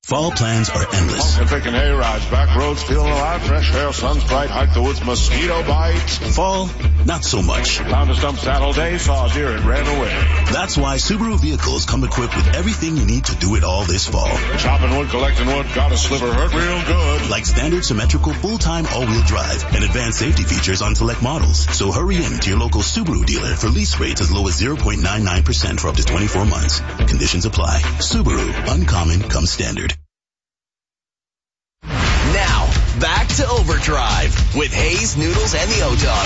Fall plans are endless. Pumpkin picking hay rides, back roads, feeling alive, fresh air, sun's bright, hike the woods, mosquito bites. Fall, not so much. Found a stump saddle day, saw a deer and ran away. That's why Subaru vehicles come equipped with everything you need to do it all this fall. Chopping wood, collecting wood, got a sliver hurt real good. Like standard symmetrical full-time all-wheel drive and advanced safety features on select models. So hurry in to your local Subaru dealer for lease rates as low as 0.99% for up to 24 months. Conditions apply. Subaru, uncommon comes standard. Now, back to Overdrive with Hayes, Noodles, and the O-Dog.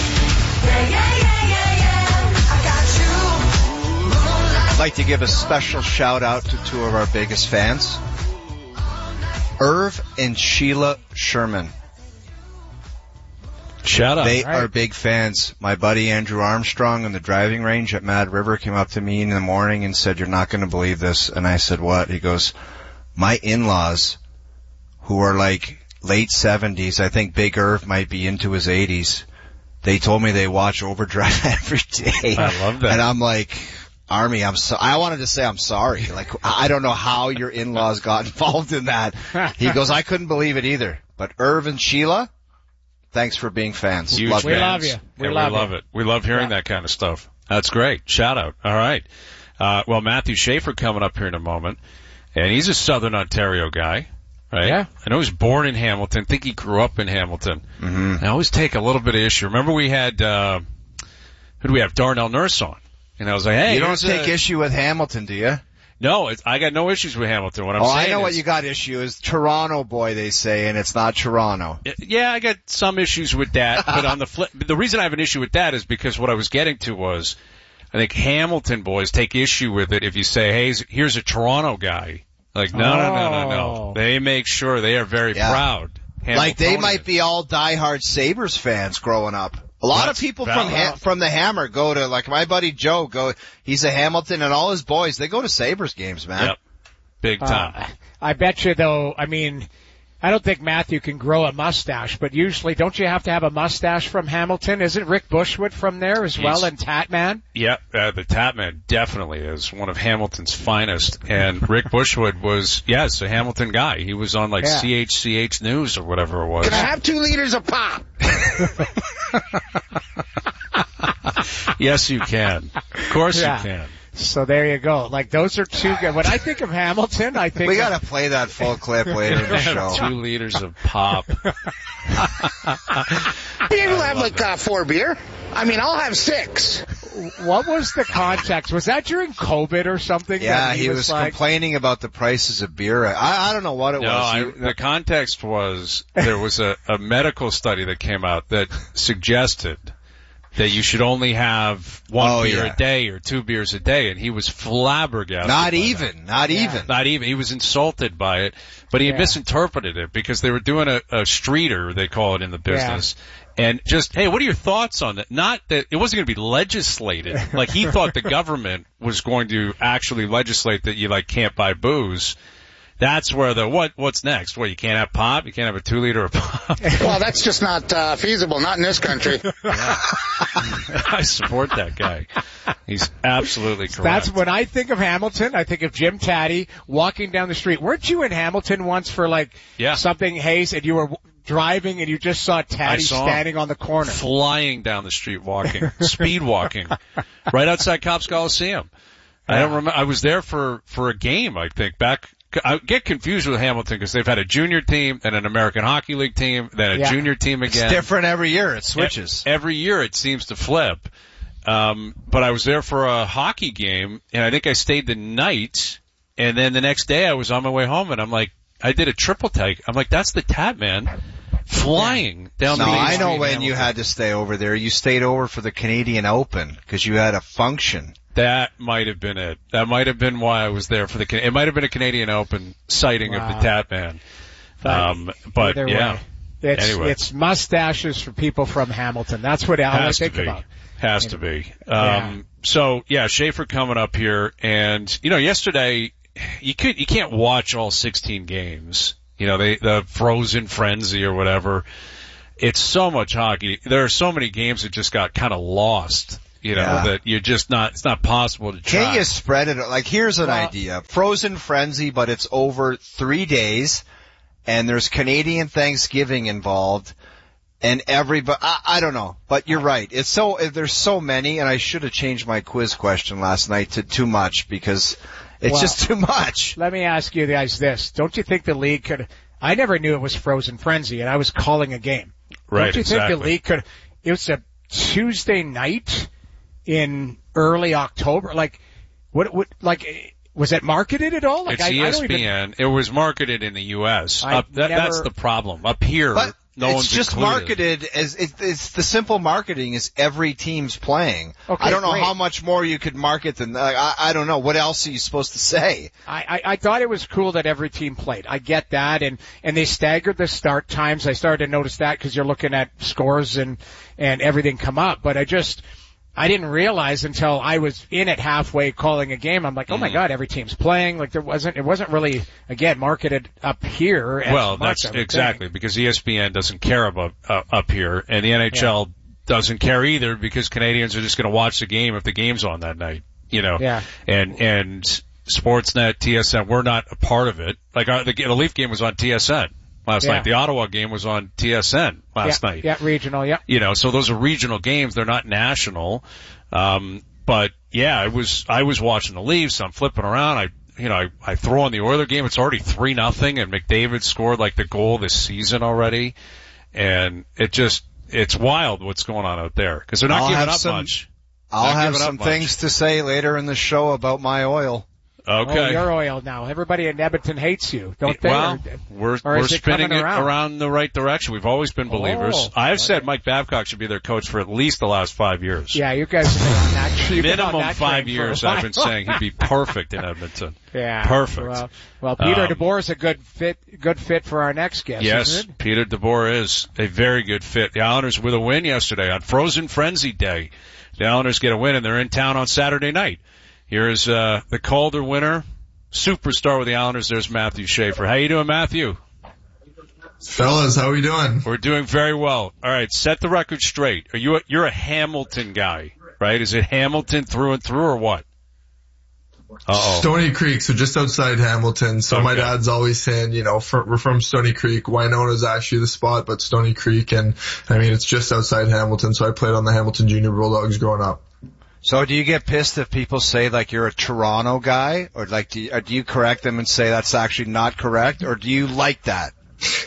I'd like to give a special shout-out to two of our biggest fans, Irv and Sheila Sherman. Shout out. They are big fans. My buddy Andrew Armstrong on the driving range at Mad River came up to me in the morning and said, "You're not going to believe this." And I said, "What?" He goes, "My in-laws, who are like late 70s, I think Big Irv might be into his 80s, they told me they watch Overdrive every day." I love that. And I'm like, Army, I wanted to say I'm sorry. Like, I don't know how your in-laws got involved in that. He goes, "I couldn't believe it either." But Irv and Sheila, thanks for being fans. Huge love fans. We love you. We love it. We love hearing that kind of stuff. That's great. Shout out. All right. Well, Matthew Schaefer coming up here in a moment, and he's a Southern Ontario guy. Right? Yeah. I know he was born in Hamilton. I think he grew up in Hamilton. Mm-hmm. I always take a little bit of issue. Remember we had, who do we have? Darnell Nurse on. And I was like, hey. You don't take issue with Hamilton, do you? No, I got no issues with Hamilton. What I'm saying I know is, what you got issue is Toronto boy, they say, and it's not Toronto. Yeah, I got some issues with that. But on the flip, the reason I have an issue with that is because what I was getting to was, I think Hamilton boys take issue with it if you say, hey, here's a Toronto guy. Like, no. They make sure they are very proud. Like they might be all diehard Sabres fans growing up. A lot of people from the Hammer go to, like my buddy Joe, he's a Hamilton, and all his boys, they go to Sabres games, man. Yep. Big time. I bet you, though, I mean, I don't think Matthew can grow a mustache, but usually don't you have to have a mustache from Hamilton? Isn't Rick Bushwood from there as well, and Tatman? Yep, the Tatman definitely is one of Hamilton's finest. And Rick Bushwood was, yes, a Hamilton guy. He was on like CHCH News or whatever it was. Can I have 2 liters of pop? Yes, you can. Of course you can. So there you go. Like those are two good. When I think of Hamilton, I think we got to play that full clip later in the show. 2 liters of pop. You'll have like 4 beer. I mean, I'll have 6. What was the context? Was that during COVID or something? Yeah, he was like complaining about the prices of beer. I don't know what it was. The context was there was a medical study that came out that suggested that you should only have 1 beer a day or 2 beers a day, and he was flabbergasted. Not even. He was insulted by it, but he had misinterpreted it because they were doing a streeter, they call it in the business. Yeah. And just, hey, what are your thoughts on that? Not that it wasn't going to be legislated. Like he thought the government was going to actually legislate that you can't buy booze. That's where what's next? What, you can't have pop? You can't have a 2 liter of pop? Well, that's just not feasible, not in this country. I support that guy. He's absolutely correct. That's when I think of Hamilton, I think of Jim Taddy walking down the street. Weren't you in Hamilton once for something, Hayes, and you were driving and you just saw Taddy standing on the corner? Flying down the street walking, speed walking, right outside Cops Coliseum. I don't remember. I was there for a game, I think, back. I get confused with Hamilton because they've had a junior team and an American Hockey League team, then a junior team again. It's different every year. It switches. Every year it seems to flip. But I was there for a hockey game, and I think I stayed the night, and then the next day I was on my way home, and I'm like, I did a triple take. I'm like, that's the Tatman flying down the main street. I know when you had to stay over there. You stayed over for the Canadian Open because you had a function. That might have been it. That might have been why I was there for it might have been a Canadian Open sighting of the Tatman. But yeah. It's mustaches for people from Hamilton. That's what I think about. Has to be. So yeah, Schaefer coming up here, and yesterday you can't watch all 16 games. The Frozen Frenzy or whatever. It's so much hockey. There are so many games that just got kind of lost You know, that you're just not, it's not possible to try. Can't you spread it? Like, here's an idea. Frozen Frenzy, but it's over 3 days, and there's Canadian Thanksgiving involved, and everybody, I don't know, but you're right. There's so many, and I should have changed my quiz question last night to too much, because it's just too much. Let me ask you guys this. Don't you think the league could, I never knew it was Frozen Frenzy, and I was calling a game. Right, Don't you think the league could, it was a Tuesday night in early October, like, was it marketed at all? Like, it's ESPN. It was marketed in the U.S. That's the problem. Up here, no one's it's just included. Marketed as it's the simple marketing is every team's playing. Okay, I don't know how much more you could market than I don't know. What else are you supposed to say? I thought it was cool that every team played. I get that, and they staggered the start times. I started to notice that because you're looking at scores and everything come up, but I didn't realize until I was in it halfway calling a game. I'm like, oh my God, every team's playing. Like it wasn't really, again, marketed up here. Well, that's exactly because ESPN doesn't care about up here, and the NHL doesn't care either because Canadians are just going to watch the game if the game's on that night, you know. Yeah. And Sportsnet, TSN, we're not a part of it. Like the Leaf game was on TSN. Last night. The Ottawa game was on TSN last night. Yeah, regional, yeah. You know, so those are regional games. They're not national. But yeah, I was watching the Leafs. I'm flipping around. I throw on the Oilers game. It's already 3-0 and McDavid scored like the goal this season already. And it's wild what's going on out there because they're not giving up much. I'll have some things to say later in the show about my oil. Okay. Oh, your oil now. Everybody in Edmonton hates you, don't they? Well, we're spinning it around the right direction. We've always been believers. I've said Mike Babcock should be their coach for at least the last 5 years. Yeah, you guys have been on that. Minimum 5 years I've been saying he'd be perfect in Edmonton. Yeah. Perfect. Well, Peter DeBoer is a good fit for our next guest, yes, isn't it? Peter DeBoer is a very good fit. The Islanders with a win yesterday on Frozen Frenzy Day. The Islanders get a win and they're in town on Saturday night. Here's the Calder winner, superstar with the Islanders. There's Matthew Schaefer. How you doing, Matthew? Fellas, how we doing? We're doing very well. All right, set the record straight. You're a Hamilton guy, right? Is it Hamilton through and through or what? Uh-oh. Stony Creek, so just outside Hamilton. So my dad's always saying, we're from Stony Creek. Winona is actually the spot, but Stony Creek, and I mean, it's just outside Hamilton. So I played on the Hamilton Junior Bulldogs growing up. So do you get pissed if people say like you're a Toronto guy, or like do you correct them and say that's actually not correct, or do you like that?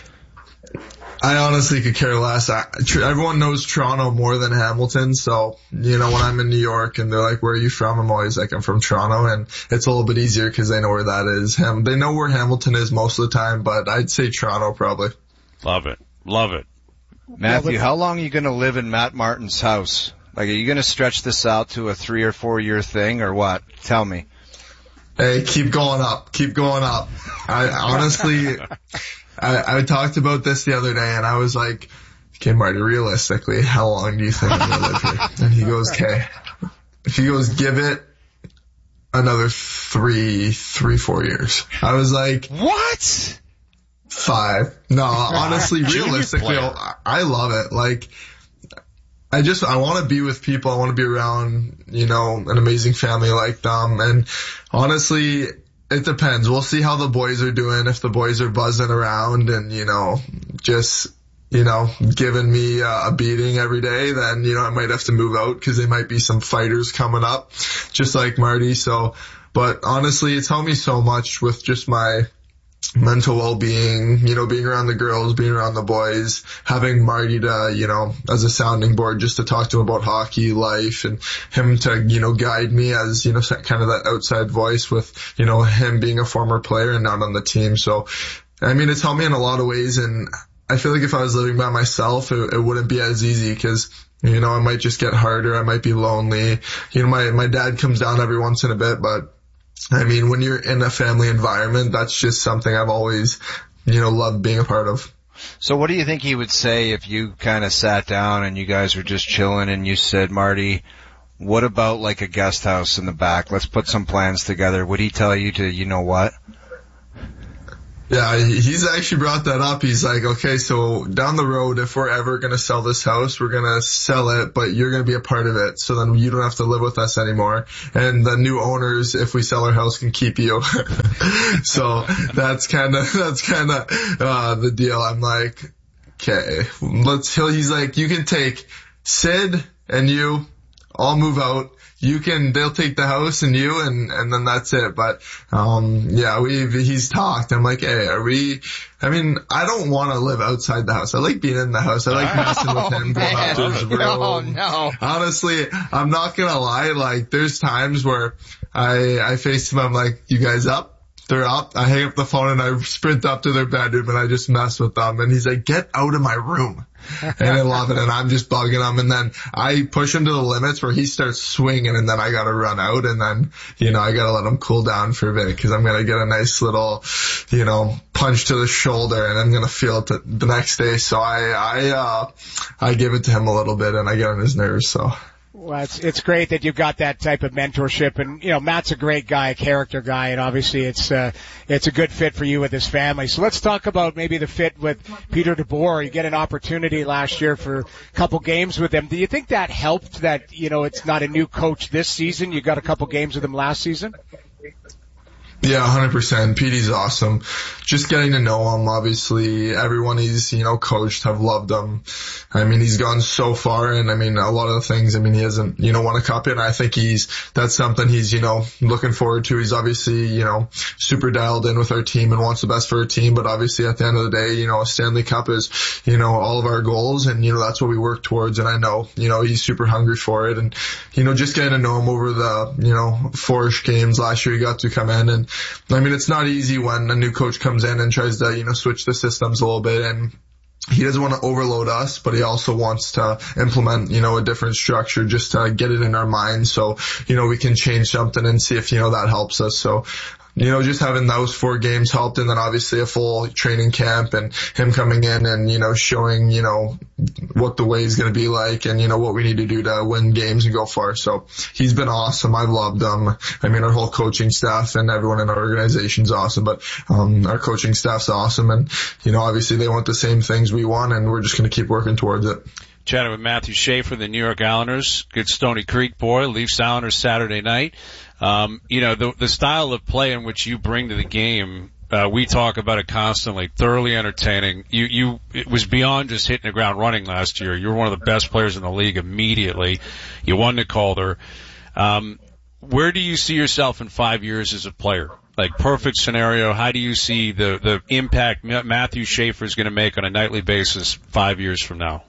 I honestly could care less. Everyone knows Toronto more than Hamilton, so, when I'm in New York and they're like, where are you from? I'm always like, I'm from Toronto, and it's a little bit easier because they know where that is. They know where Hamilton is most of the time, but I'd say Toronto probably. Love it. Matthew, how long are you going to live in Matt Martin's house? Like, are you going to stretch this out to a 3 or 4 year thing or what? Tell me. Hey, keep going up. I honestly, I talked about this the other day and I was like, okay, Marty, realistically, how long do you think I'm going to live here? And he goes, okay. If he goes, give it another 4 years. I was like, what? 5. No, honestly, realistically, I love it. Like, I want to be with people. I want to be around, an amazing family like them. And honestly, it depends. We'll see how the boys are doing. If the boys are buzzing around and, just, giving me a beating every day, then, I might have to move out because there might be some fighters coming up, just like Marty. So, but honestly, it's helped me so much with just my mental well-being, being around the girls, being around the boys, having Marty to, as a sounding board just to talk to him about hockey, life, and him to, guide me as, kind of that outside voice with, him being a former player and not on the team. So, I mean, it's helped me in a lot of ways, and I feel like if I was living by myself, it wouldn't be as easy because, it might just get harder. I might be lonely. My dad comes down every once in a bit, but I mean, when you're in a family environment, that's just something I've always, loved being a part of. So what do you think he would say if you kind of sat down and you guys were just chilling and you said, Marty, what about like a guest house in the back? Let's put some plans together. Would he tell you to, what? Yeah, he's actually brought that up. He's like, okay, so down the road, if we're ever going to sell this house, we're going to sell it, but you're going to be a part of it. So then you don't have to live with us anymore. And the new owners, if we sell our house, can keep you. So that's kind of the deal. I'm like, okay, he's like, you can take Sid and you, I'll move out. They'll take the house and you, and then that's it. But, he's talked. I'm like, hey, I don't want to live outside the house. I like being in the house. I like messing with him, going out to his room. No. Honestly, I'm not gonna lie, like, there's times where I face him, I'm like, you guys up? They're up. I hang up the phone and I sprint up to their bedroom and I just mess with them. And he's like, get out of my room. And I love it. And I'm just bugging him. And then I push him to the limits where he starts swinging and then I gotta run out. And then, I gotta let him cool down for a bit because I'm gonna get a nice little, punch to the shoulder and I'm gonna feel it the next day. So I give it to him a little bit and I get on his nerves. So. Well, it's great that you've got that type of mentorship, and Matt's a great guy, a character guy, and obviously it's a good fit for you with his family. So let's talk about maybe the fit with Peter DeBoer. You get an opportunity last year for a couple games with him. Do you think that helped that it's not a new coach this season? You got a couple games with him last season. Yeah, 100%. Petey's awesome. Just getting to know him, obviously. Everyone he's, coached have loved him. He's gone so far, and a lot of the things, he hasn't, won a cup yet. I think that's something he's, looking forward to. He's obviously, super dialed in with our team and wants the best for our team, but obviously at the end of the day, a Stanley Cup is, all of our goals, and, that's what we work towards, and I know, he's super hungry for it, and, just getting to know him over the, 4-ish games last year, he got to come in, and it's not easy when a new coach comes in and tries to, switch the systems a little bit, and he doesn't want to overload us, but he also wants to implement, a different structure just to get it in our minds so, we can change something and see if, that helps us. So, just having those 4 games helped, and then obviously a full training camp and him coming in and, showing, what the way is going to be like and, what we need to do to win games and go far. So he's been awesome. I've loved him. Our whole coaching staff and everyone in our organization's awesome, but, our coaching staff's awesome. And, obviously they want the same things we want, and we're just going to keep working towards it. Chatting with Matthew Schaefer, the New York Islanders, good Stony Creek boy, Leafs Islanders Saturday night. The style of play in which you bring to the game, we talk about it constantly, thoroughly entertaining. It was beyond just hitting the ground running last year. You were one of the best players in the league immediately. You won the Calder. Where do you see yourself in 5 years as a player? Like, perfect scenario, how do you see the impact Matthew Schaefer is going to make on a nightly basis 5 years from now?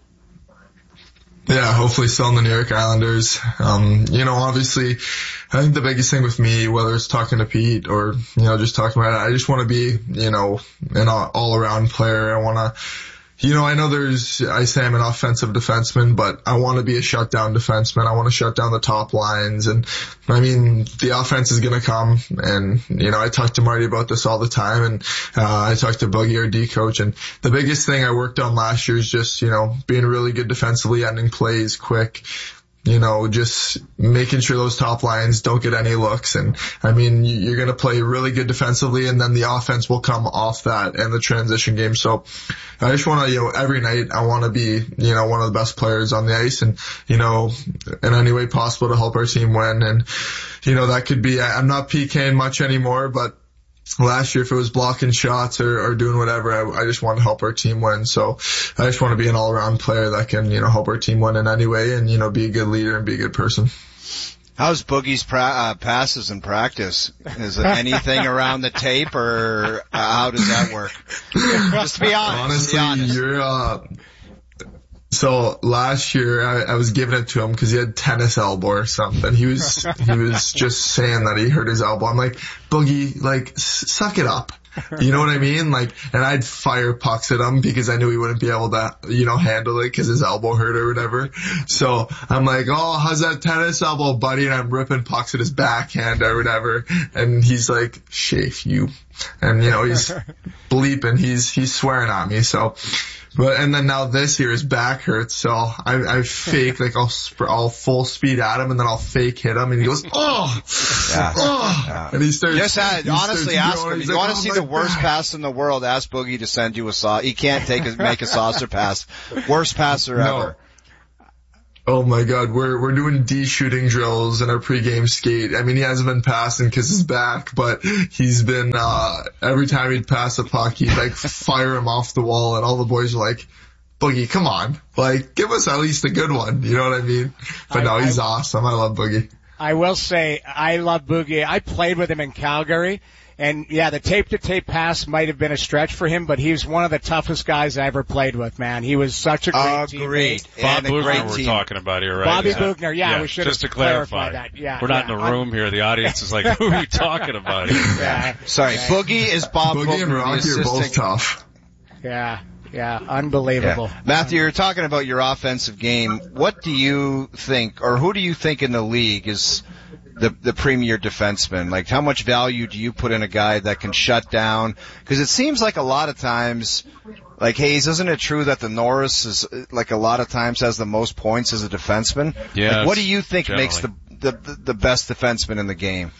Yeah, hopefully still in the New York Islanders. Obviously, I think the biggest thing with me, whether it's talking to Pete or, just talking about it, I just want to be, an all-around player. I want to, I know I say I'm an offensive defenseman, but I want to be a shutdown defenseman. I want to shut down the top lines. And the offense is going to come. And, I talk to Marty about this all the time. And, I talk to Boogie, our D coach. And the biggest thing I worked on last year is just, being really good defensively, ending plays quick. Just making sure those top lines don't get any looks. And you're going to play really good defensively, and then the offense will come off that and the transition game. So I just want to, every night I want to be, one of the best players on the ice and, in any way possible to help our team win. And, that could be, I'm not PKing much anymore, but last year if it was blocking shots or doing whatever, I just want to help our team win. So I just want to be an all-around player that can, help our team win in any way and, be a good leader and be a good person. How's Boogie's passes in practice? Is it anything around the tape, or how does that work? Just to be honest. Honestly, so last year I was giving it to him because he had tennis elbow or something. He was just saying that he hurt his elbow. I'm like, Boogie, suck it up. You know what I mean? And I'd fire pucks at him because I knew he wouldn't be able to, handle it because his elbow hurt or whatever. So I'm like, oh, how's that tennis elbow, buddy? And I'm ripping pucks at his backhand or whatever. And he's like, Shafe, you. And, he's bleeping. He's swearing at me. So, And then now this year his back hurts, so I fake, like I'll full speed at him and then I'll fake hit him and he goes, and he starts. Just honestly ask him. You want to see the worst pass in the world? Ask Boogie to send you a saucer. He can't make a saucer pass. Worst passer ever. Oh my God, we're doing shooting drills in our pregame skate. I mean, he hasn't been passing because his back, but he's been, every time he'd pass a puck, he'd like fire him off the wall and all the boys are like, Boogie, come on. Like, give us at least a good one. You know what I mean? But no, he's awesome. I love Boogie. I will say, I love Boogie. I played with him in Calgary. And yeah, the tape-to-tape pass might have been a stretch for him, but he was one of the toughest guys I ever played with, man. He was such a great teammate. Bob Bugner we're talking about here, right? Bobby Bugner, yeah, we should just have to clarify clarified that. Yeah, we're not in a room here. The audience is like, who are you talking about here? Yeah. Sorry, Boogie is Bob Boogie and Rocky are both tough. Yeah, unbelievable. Yeah. Matthew, you're talking about your offensive game. What do you think, or who do you think in the league is the premier defenseman? Like, how much value do you put in a guy that can shut down? Because it seems like a lot of times, like, Hayes, isn't it true that the Norris is, like, a lot of times has the most points as a defenseman? Yeah. Like, what do you think generally makes the best defenseman in the game?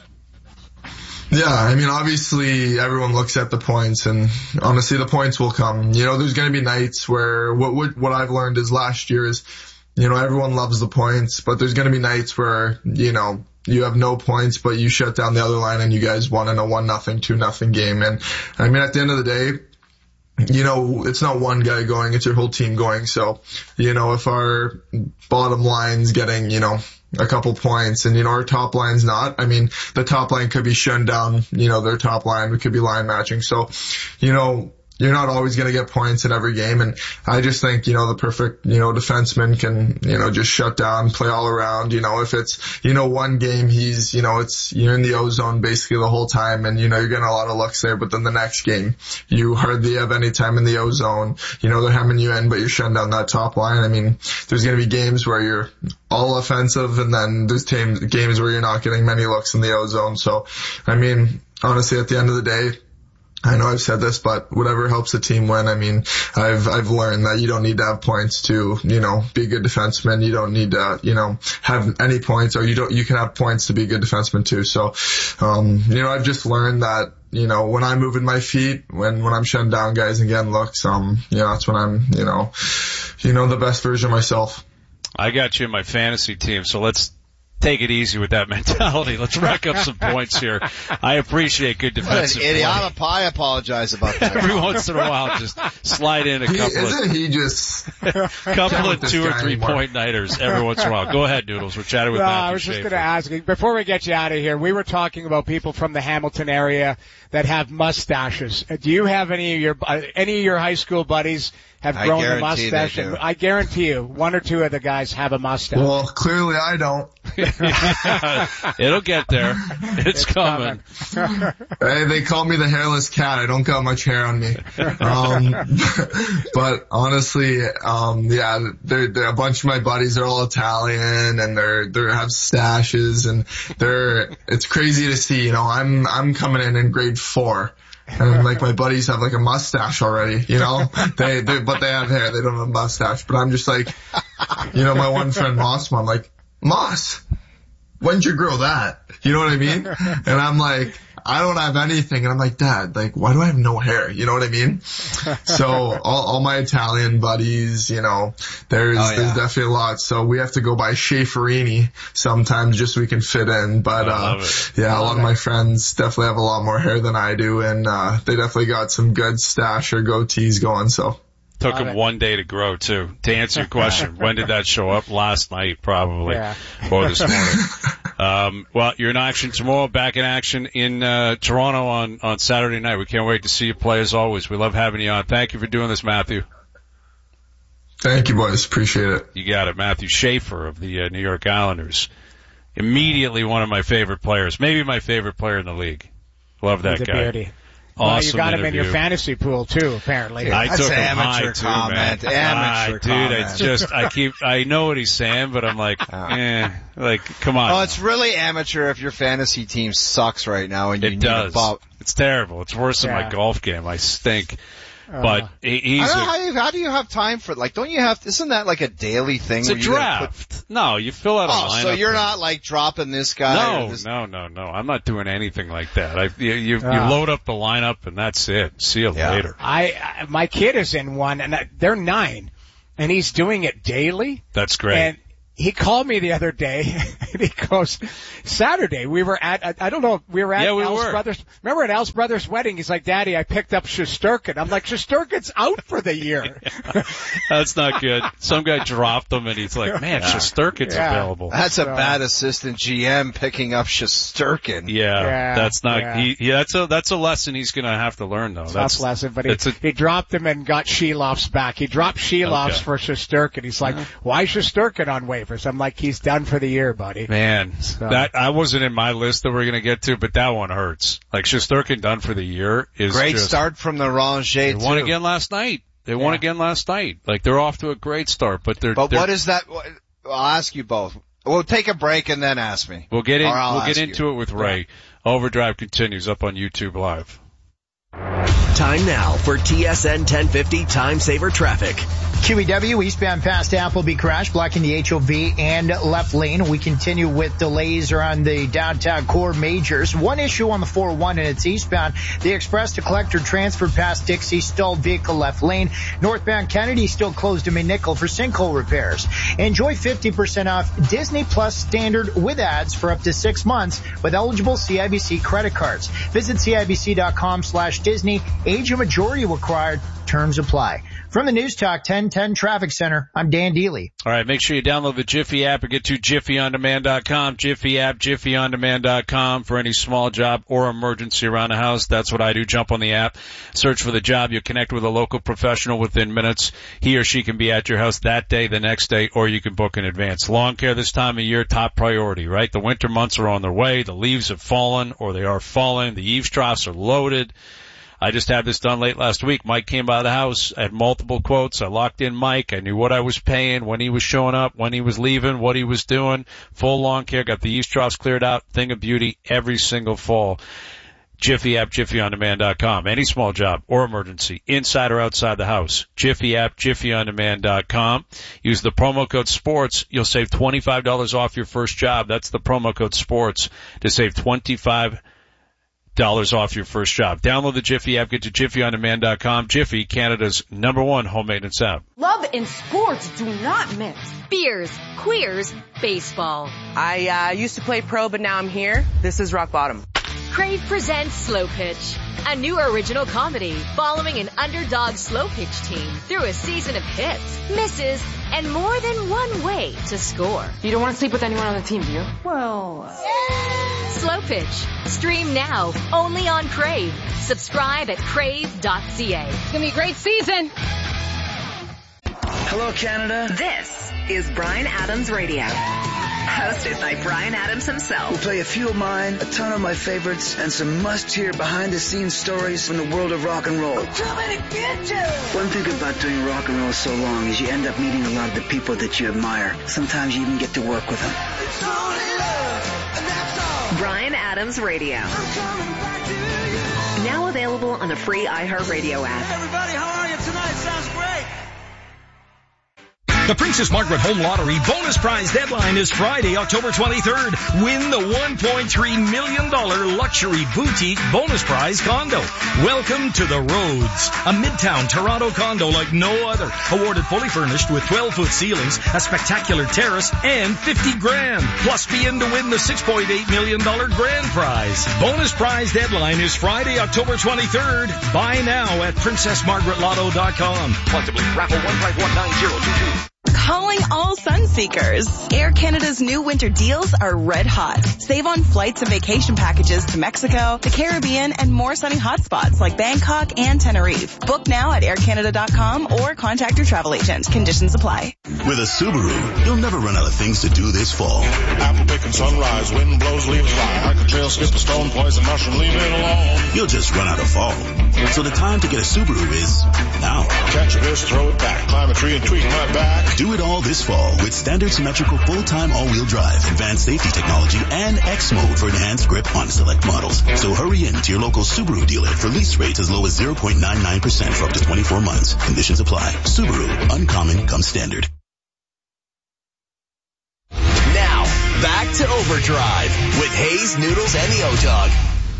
Yeah, I mean, obviously everyone looks at the points, and honestly the points will come. You know, there's going to be nights where what I've learned is last year is, you know, everyone loves the points, but there's going to be nights where, you know, you have no points, but you shut down the other line and you guys won in a 1-0, 2-0 game. And I mean, at the end of the day, you know, it's not one guy going, it's your whole team going. So, you know, if our bottom line's getting, you know, a couple points and, you know, our top line's not, I mean, the top line could be shut down, you know, their top line, we could be line matching. So, you know, you're not always going to get points in every game. And I just think, you know, the perfect, you know, defenseman can, you know, just shut down, play all around. You know, if it's, you know, one game he's, you know, you're in the O-zone basically the whole time and, you know, you're getting a lot of looks there. But then the next game, you hardly have any time in the O-zone. You know, they're hemming you in, but you're shutting down that top line. I mean, there's going to be games where you're all offensive and then there's games where you're not getting many looks in the O-zone. So, I mean, honestly, at the end of the day, I know I've said this, but whatever helps the team win. I mean, I've learned that you don't need to have points to, you know, be a good defenseman. You don't need to, you know, have any points, or you can have points to be a good defenseman too. So, you know, I've just learned that, you know, when I'm moving my feet, when I'm shutting down guys and getting looks, you know, that's when I'm, you know, the best version of myself. I got you in my fantasy team, so let's take it easy with that mentality. Let's rack up some points here. I appreciate good defensive play. I apologize about that. Every once in a while, just slide in a couple of 2 or 3 point nighters every once in a while. Go ahead, Noodles. We're chatting with Matthew I was just going to ask, before we get you out of here, we were talking about people from the Hamilton area that have mustaches. Do you have any of your high school buddies have grown a mustache? I guarantee you, 1 or 2 of the guys have a mustache. Well, clearly I don't. It'll get there. It's coming. Hey, they call me the hairless cat. I don't got much hair on me. But honestly, yeah, they're a bunch of my buddies are all Italian and they have stashes and it's crazy to see, you know, I'm coming in grade 4. And like my buddies have like a mustache already, you know, but they have hair. They don't have a mustache, but I'm just like, you know, my one friend Moss, I'm like, Moss, when'd you grow that? You know what I mean? And I'm like, I don't have anything. And I'm like, Dad, like, why do I have no hair? You know what I mean? So all my Italian buddies, you know, there's definitely a lot. So we have to go by Schaeferini sometimes just so we can fit in. But, yeah, a lot of my friends definitely have a lot more hair than I do. And, they definitely got some good stash or goatees going. So. Took him 1 day to grow too. To answer your question, when did that show up? Last night, probably, or this morning. Well, you're in action tomorrow. Back in action in Toronto on Saturday night. We can't wait to see you play as always. We love having you on. Thank you for doing this, Matthew. Thank you, boys. Appreciate it. You got it, Matthew Schaefer of the New York Islanders. Immediately one of my favorite players, maybe my favorite player in the league. Love that guy. Beauty. Awesome you got him interview. in your fantasy pool too, apparently. I took him high too, comment. man. Amateur dude, it's just I know what he's saying, but I'm like, like come on. Oh, it's really amateur if your fantasy team sucks right now and you need It does. It's terrible. It's worse than my golf game. I stink. But he's how do you have time for, like, don't you have, isn't that like a daily thing? It's a draft. No, you fill out a lineup. So you're not like dropping this guy? No. I'm not doing anything like that. You load up the lineup and that's it. See you later. My kid is in one, and they're 9, and he's doing it daily. That's great. And he called me the other day, and he goes, Saturday, we were at Al's Brothers. Remember at Al's Brothers' wedding? He's like, Daddy, I picked up Shesterkin. I'm like, Shesterkin's out for the year. That's not good. Some guy dropped him, and he's like, man, Shesterkin's available. That's a bad assistant GM picking up Shesterkin. Yeah, that's not, that's a lesson he's gonna have to learn, though. That's a lesson, but he dropped him and got Sheloff's back. He dropped Sheloff's for Shesterkin. He's like, why Shesterkin on waivers? I'm like, he's done for the year, buddy. Man, that I wasn't in my list that we're going to get to, but that one hurts. Like, Shesterkin done for the year is great start from the Ranger. They won again last night. Like, they're off to a great start, but what is that? I'll ask you both. We'll take a break and then ask me. We'll get into it with Ray. Overdrive continues up on YouTube Live. Time now for TSN 1050 Time Saver Traffic. QEW eastbound past Appleby crash blocking the HOV and left lane. We continue with delays around the downtown core majors. One issue on the 401 and it's eastbound. The express to collector transferred past Dixie, stalled vehicle left lane. Northbound Kennedy still closed to McNichol for sinkhole repairs. Enjoy 50% off Disney Plus standard with ads for up to 6 months with eligible CIBC credit cards. Visit CIBC.com/Disney. Age and majority required. Terms apply. From the News Talk 1010 Traffic Center, I'm Dan Dealey. All right, make sure you download the Jiffy app or get to JiffyOnDemand.com. Jiffy app, JiffyOnDemand.com for any small job or emergency around the house. That's what I do. Jump on the app, search for the job. You'll connect with a local professional within minutes. He or she can be at your house that day, the next day, or you can book in advance. Lawn care this time of year, top priority, right? The winter months are on their way. The leaves have fallen, or they are falling. The eaves troughs are loaded. I just had this done late last week. Mike came by the house. I had multiple quotes. I locked in Mike. I knew what I was paying, when he was showing up, when he was leaving, what he was doing. Full lawn care. Got the eaves troughs cleared out. Thing of beauty every single fall. Jiffy app, JiffyOnDemand.com. Any small job or emergency, inside or outside the house. Jiffy app, JiffyOnDemand.com. Use the promo code SPORTS. You'll save $25 off your first job. That's the promo code SPORTS to save $25 off your first job. Download the Jiffy app. Get to JiffyOnDemand.com. Jiffy, Canada's #1 home maintenance app. Love and sports do not mix. Beers, queers, baseball. I used to play pro, but now I'm here. This is rock bottom. Crave presents Slow Pitch, a new original comedy following an underdog slow pitch team through a season of hits, misses, and more than one way to score. You don't want to sleep with anyone on the team, do you? Well, Slow Pitch. Stream now, only on Crave. Subscribe at crave.ca. It's going to be a great season. Hello, Canada. This is Bryan Adams Radio. Hosted by Bryan Adams himself. We'll play a few of mine, a ton of my favorites, and some must-hear behind-the-scenes stories from the world of rock and roll. One thing about doing rock and roll so long is you end up meeting a lot of the people that you admire. Sometimes you even get to work with them. Bryan Adams Radio. Now available on the free iHeartRadio app. Everybody, how are you tonight? Sounds great. The Princess Margaret Home Lottery bonus prize deadline is Friday, October 23rd. Win the $1.3 million luxury boutique bonus prize condo. Welcome to the Rhodes, a midtown Toronto condo like no other. Awarded fully furnished with 12-foot ceilings, a spectacular terrace, and $50,000. Plus be in to win the $6.8 million grand prize. Bonus prize deadline is Friday, October 23rd. Buy now at PrincessMargaretLotto.com. Possibly raffle 1519022. Calling all sun seekers. Air Canada's new winter deals are red hot. Save on flights and vacation packages to Mexico, the Caribbean, and more sunny hotspots like Bangkok and Tenerife. Book now at aircanada.com or contact your travel agent. Conditions apply. With a Subaru, you'll never run out of things to do this fall. Apple picking sunrise, wind blows leaves fly. Hike a trail, skip a stone, poison mushroom, leave it alone. You'll just run out of fall. So the time to get a Subaru is now. Catch a fish, throw it back, climb a tree and tweak right back. Do it all all this fall with standard symmetrical full-time all-wheel drive, advanced safety technology, and X mode for enhanced grip on select models. So hurry in to your local Subaru dealer for lease rates as low as 0.99% for up to 24 months. Conditions apply. Subaru, uncommon comes standard. Now, back to Overdrive with Hayes, Noodles, and the O-Dog.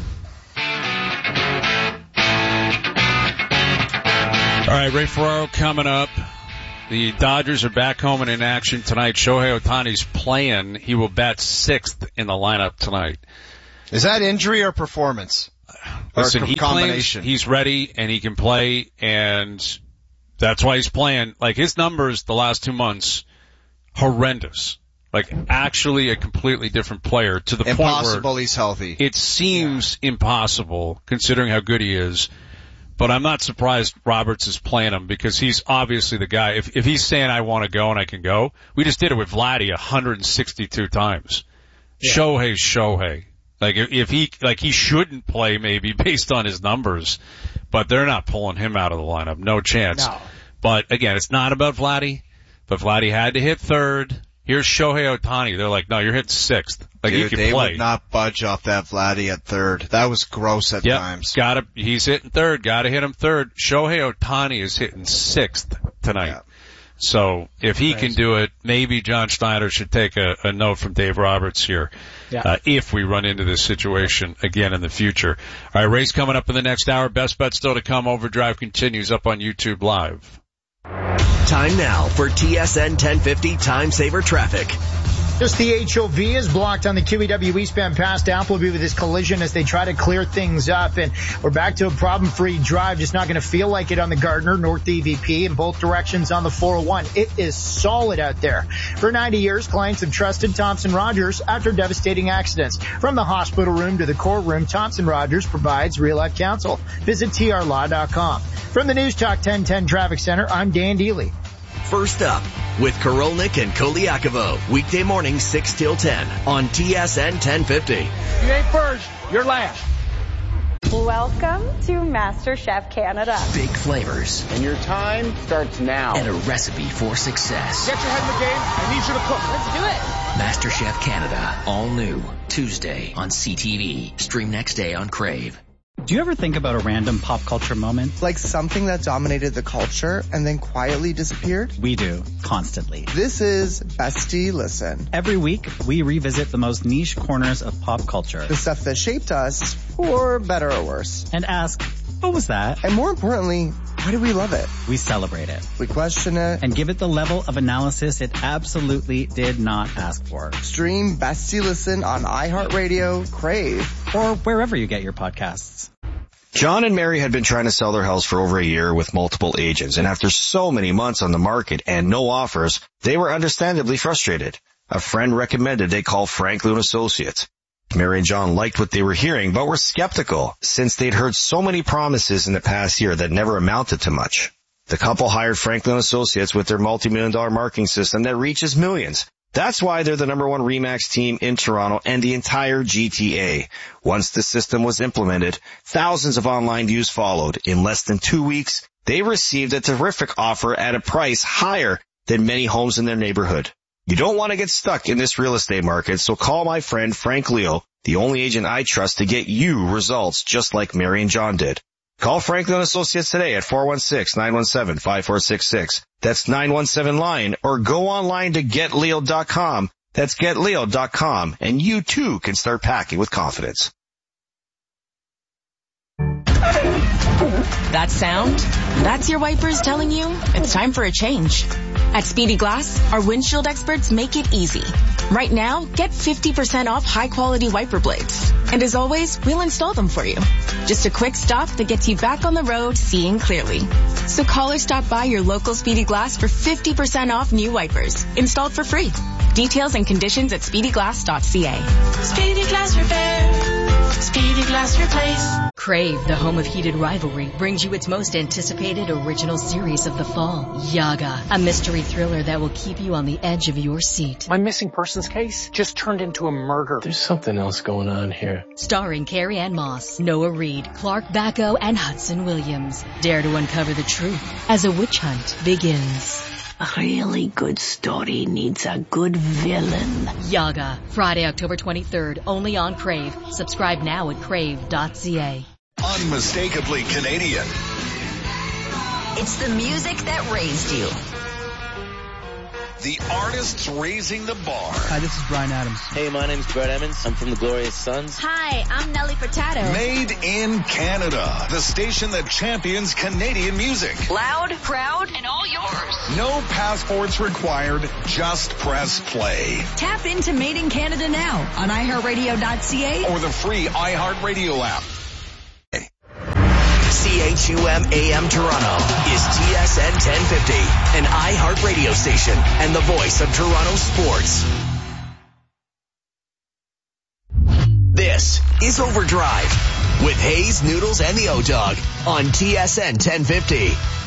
All right, Ray Ferraro coming up. The Dodgers are back home and in action tonight. Shohei Ohtani's playing. He will bat 6th in the lineup tonight. Is that injury or performance? Listen, or he claims he's ready and he can play, and that's why he's playing. Like, his numbers the last 2 months, horrendous. Like, actually a completely different player to the point where impossible he's healthy. It seems impossible considering how good he is. But I'm not surprised Roberts is playing him because he's obviously the guy. If he's saying I want to go and I can go, we just did it with Vladdy 162 times. Yeah. Shohei's Shohei. Like, if he shouldn't play maybe based on his numbers, but they're not pulling him out of the lineup. No chance. No. But again, it's not about Vladdy, but Vladdy had to hit 3rd. Here's Shohei Ohtani. They're like, no, you're hitting 6th. Like, dude, he can they play. Would not budge off that Vladdy at 3rd. That was gross at times. He's hitting 3rd. Gotta hit him 3rd. Shohei Ohtani is hitting 6th tonight. Yeah. So if he can do it, maybe John Schneider should take a note from Dave Roberts here. Yeah. If we run into this situation again in the future. All right, race coming up in the next hour. Best bet still to come. Overdrive continues up on YouTube Live. Time now for TSN 1050 Time Saver Traffic. Just the HOV is blocked on the QEW eastbound past Appleby with this collision as they try to clear things up. And we're back to a problem-free drive. Just not going to feel like it on the Gardner North EVP in both directions on the 401. It is solid out there. For 90 years, clients have trusted Thompson Rogers after devastating accidents. From the hospital room to the courtroom, Thompson Rogers provides real-life counsel. Visit trlaw.com. From the News Talk 1010 Traffic Center, I'm Dan Deely. First up, with Korolnik and Koliakovo, weekday mornings 6 till 10 on TSN 1050. You ain't first, you're last. Welcome to MasterChef Canada. Big flavors. And your time starts now. And a recipe for success. Get your head in the game. I need you to cook. Let's do it. MasterChef Canada, all new, Tuesday on CTV. Stream next day on Crave. Do you ever think about a random pop culture moment? Like something that dominated the culture and then quietly disappeared? We do, constantly. This is Bestie Listen. Every week, we revisit the most niche corners of pop culture. The stuff that shaped us, for better or worse. And ask, what was that? And more importantly, why do we love it? We celebrate it. We question it. And give it the level of analysis it absolutely did not ask for. Stream Bestie Listen on iHeartRadio, Crave, or wherever you get your podcasts. John and Mary had been trying to sell their house for over a year with multiple agents, and after so many months on the market and no offers, they were understandably frustrated. A friend recommended they call Franklin Associates. Mary and John liked what they were hearing, but were skeptical since they'd heard so many promises in the past year that never amounted to much. The couple hired Franklin Associates with their multi-million-dollar marketing system that reaches millions. That's why they're the number one RE/MAX team in Toronto and the entire GTA. Once the system was implemented, thousands of online views followed. In less than 2 weeks, they received a terrific offer at a price higher than many homes in their neighborhood. You don't want to get stuck in this real estate market, so call my friend Frank Leo, the only agent I trust to get you results just like Mary and John did. Call Franklin Associates today at 416-917-5466. That's 917-LINE, or go online to getleo.com. That's getleo.com, and you too can start packing with confidence. That sound? That's your wipers telling you it's time for a change. At Speedy Glass, our windshield experts make it easy. Right now, get 50% off high-quality wiper blades. And as always, we'll install them for you. Just a quick stop that gets you back on the road seeing clearly. So call or stop by your local Speedy Glass for 50% off new wipers, installed for free. Details and conditions at speedyglass.ca. Speedy Glass Repair. Speedy Glass Replace. Crave, the home of heated rivalry, brings you its most anticipated original series of the fall, Yaga, a mystery thriller that will keep you on the edge of your seat. My missing persons case just turned into a murder. There's something else going on here. Starring Carrie Ann Moss, Noah Reid, Clark Bacco, and Hudson Williams. Dare to uncover the truth as a witch hunt begins. A really good story needs a good villain. Yaga, Friday, October 23rd, only on Crave. Subscribe now at crave.ca. Unmistakably Canadian. It's the music that raised you. The artists raising the bar. Hi, this is Bryan Adams. Hey, my name's Brett Emmons. I'm from the Glorious Sons. Hi, I'm Nelly Furtado. Made in Canada. The station that champions Canadian music. Loud, proud, and all yours. No passports required. Just press play. Tap into Made in Canada now on iHeartRadio.ca or the free iHeartRadio app. CHUM AM Toronto is TSN 1050, an iHeart radio station and the voice of Toronto sports. This is Overdrive with Hayes, Noodles, and the O-Dog on TSN 1050.